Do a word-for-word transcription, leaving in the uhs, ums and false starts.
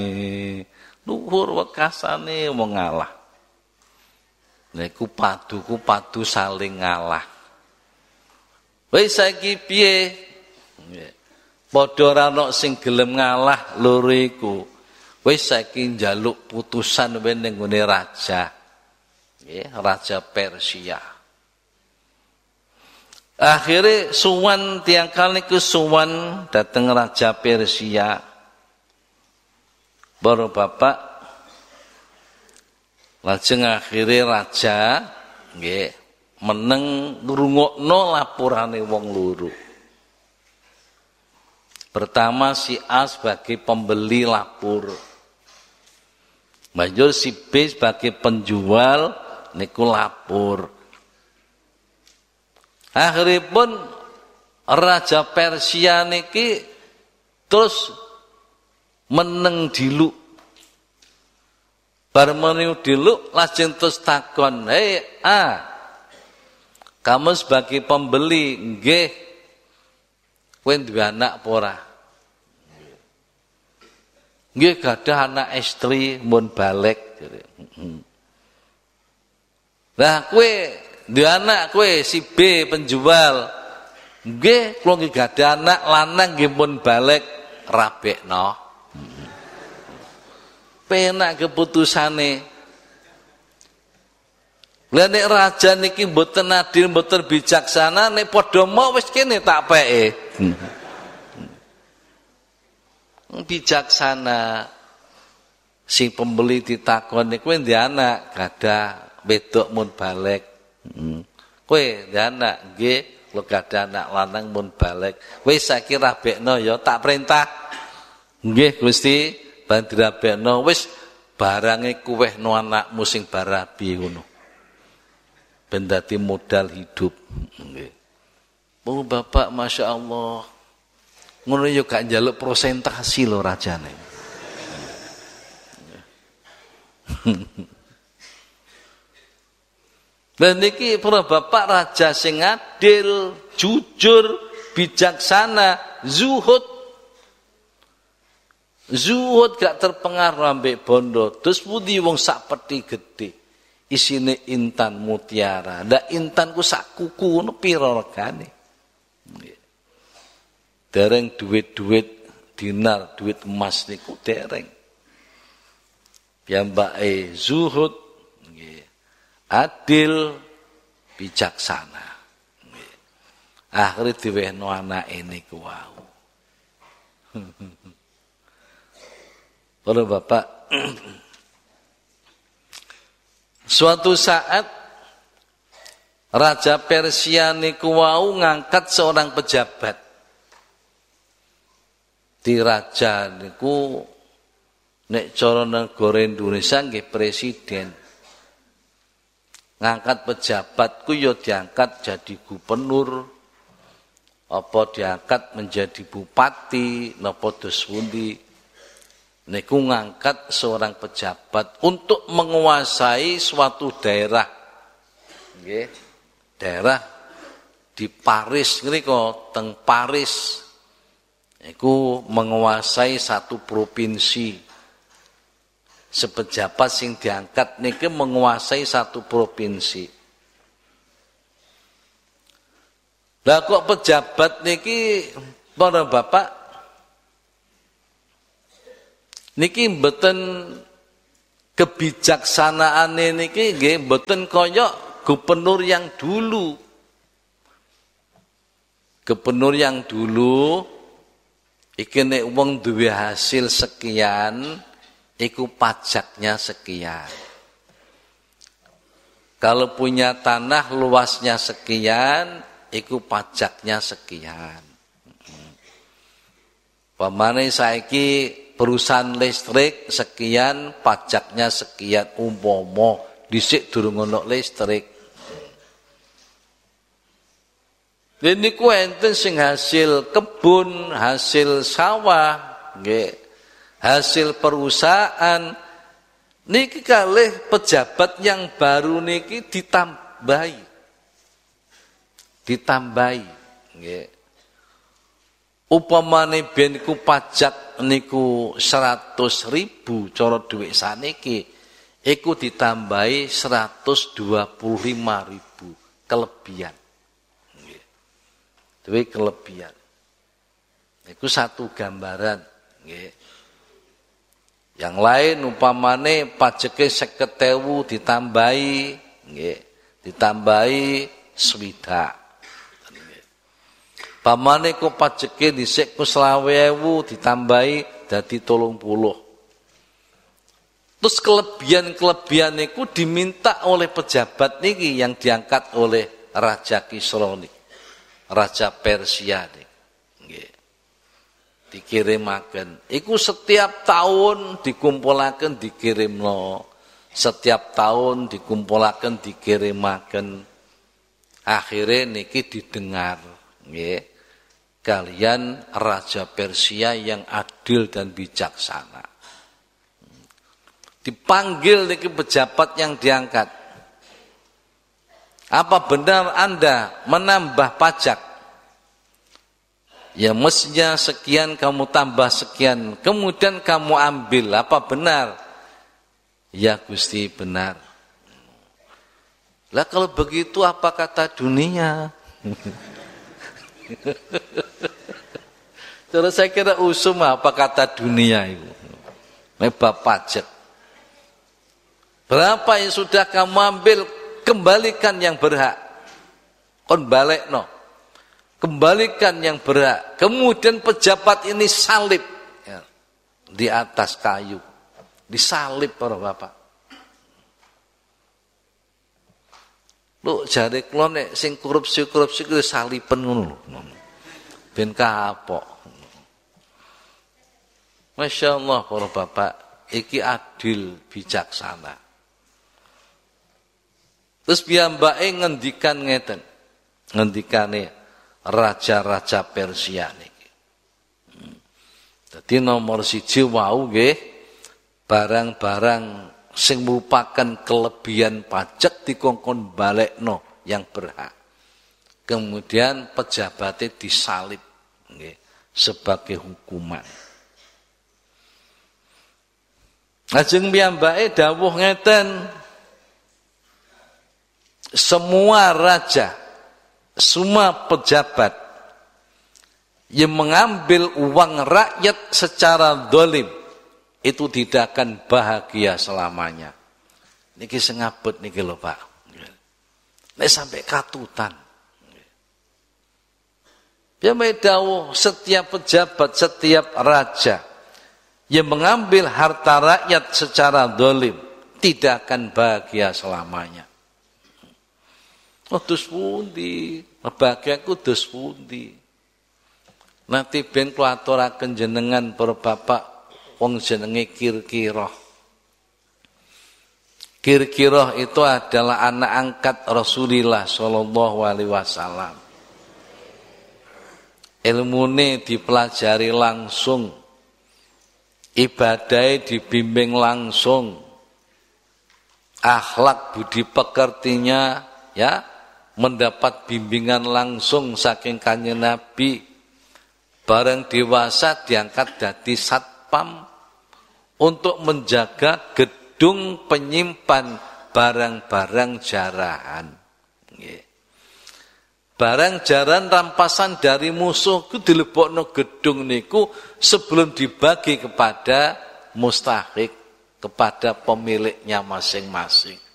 luhur wekasane wong ngalah. Niku padu-ku padu saling ngalah. Wis saiki piye? Padha ora ana sing gelem ngalah loro iku. Wis saiki njaluk putusan wae ning gone raja. Nggih, raja Persia. Akhire suwan tiang kali ke suwan dateng raja Persia. Baru bapak lajeng akhire raja nggih meneng ngrungokno lapurane wong loro. Pertama si A sebagai pembeli lapur. Banjur si B sebagai penjual niku lapur. Akhiripun raja Persia niki terus meneng diluk. Bar meneng diluk lajeng terus takon, "Hei A, kamu sebagai pembeli nggih kowe duwe anak apa ora?" "Nggih gadah anak istri mun balik." Lah kowe duwe anak kowe si B penjual. "Nggih kula nggih gadah anak lanang nggih mun balik." Rabekno. Penak keputusane. Lah nek raja niki mboten adil, mboten bijaksana, nek padha mau wis kene tak peke. Bijaksana. Si pembeli ditakoni, "Kowe ndek anak?" "Gadah, wedok mun balik." Hmm. "Kowe ndek anak?" "Nggih, kula gadah anak lanang mun balik." "Wis saiki rabekno ya, tak perintah." "Nggih, Gusti." "Ben dirabekno, wis barange kuwehno anakmu sing barabi ngono. Ben dadi modal hidup." Nggih. Oh Bapak, Masya Allah. Ngono yo gak njaluk prosentasi lho rajane. Dan niki para bapak raja sing adil, jujur, bijaksana, zuhud. Zuhud gak terpengaruh ambek bondo. Terus pundi wong sak peti gede. Isine intan mutiara. Ndak intan ku sak kuku ngono pira regane. Dereng duit-duit dinar, duit emas niku dereng. Piyambake zuhud, nggih. Adil, bijaksana. Nggih. Akhire diwehno anake niku wau. Kalau Bapak suatu saat Raja Persia niku wau ngangkat seorang pejabat. Di raja niku nek cara negara Indonesia nggih presiden. Ngangkat pejabat ku ya diangkat jadi gubernur, apa diangkat menjadi bupati, napa dos pundi. Niku ngangkat seorang pejabat untuk menguasai suatu daerah. Nggih. Daerah di Paris ngriko, teng Paris. Iku menguasai satu provinsi. Sepejabat sing diangkat niki menguasai satu provinsi. Lah kok pejabat niki para bapak niki mboten kebijaksanaane niki nggih mboten kaya gubernur yang dulu. Gubernur yang dulu iki nek wong duwe hasil sekian, iku pajaknya sekian. Kalau punya tanah luasnya sekian, iku pajaknya sekian. Pamane saiki perusahaan listrik sekian, pajaknya sekian umpama dhisik durung ono listrik. Ini ku enten sing hasil kebun, hasil sawah, nggih, hasil perusahaan. Niki kalih pejabat yang baru niki ditambahi. Ditambahi, nggih. upamane biyen niku pajak niku seratus ribu cara dhuwit saniki iku ditambahi seratus dua puluh lima ribu kelebihan. Nggih. Duwe kelebihan. Iku satu gambaran, nggih. Yang lain upamane pajeke seket ewu ditambahi, nggih, ditambahi swidak. Pamane kok pajeke dhisik ku selawe ewu ditambahi dadi tolong puluh. Terus kelebihan-kelebihan niku diminta oleh pejabat niki yang diangkat oleh Raja Kisra niki. Raja Persia niki. Nggih. Dikirimaken. Iku setiap tahun dikumpulaken dikirimno. Setiap tahun dikumpulaken dikirimaken. Akhire niki didengar, nggih. Kalian Raja Persia yang adil dan bijaksana. Dipanggil niki pejabat yang diangkat. Apa benar Anda menambah pajak? Ya mestinya sekian kamu tambah sekian. Kemudian kamu ambil. Apa benar? Ya Gusti benar. Lah kalau begitu apa kata dunia? Terus saya kira usum apa kata dunia itu. Mebab pajak. Berapa yang sudah kamu ambil, kembalikan yang berhak. Kon balekno. Kembalikan yang berhak. Kemudian pejabat ini salib ya, di atas kayu. Disalib para bapak. Lu jare kula nek sing korupsi-korupsi ku salipen ngono lho. Ben kapok. Masya Allah para bapak, iki adil bijaksana. Terus piyambake ngendikan ngeten. Ngendikane raja-raja Persia niki. Dadi nomor siji wau nggih barang-barang sing merupakan kelebihan pajak dikongkon balekno yang berhak. Kemudian pejabatnya disalib nggih, sebagai hukuman. Lajeng piyambake dawuh ngeten, semua raja, semua pejabat yang mengambil uang rakyat secara zalim itu tidak akan bahagia selamanya. Niki sing ngabut niki lho Pak. Nek sampai katutan. Ya medawuh setiap pejabat, setiap raja yang mengambil harta rakyat secara zalim tidak akan bahagia selamanya. Oh dus pundi? Bahagia ku dus pundi? Nanti ben kula aturaken jenengan para bapak wong jenenge Kirkiroh. Kirkiroh itu adalah anak angkat Rasulullah sallallahu alaihi wasallam. Ilmune dipelajari langsung, ibadahnya dibimbing langsung, akhlak budi pekertinya ya mendapat bimbingan langsung saking Kanjeng Nabi. Bareng dewasa diangkat dadi satpam untuk menjaga gedung penyimpan barang-barang jarahan. Barang jarahan rampasan dari musuh ku dilebokno gedung niku sebelum dibagi kepada mustahik, kepada pemiliknya masing-masing.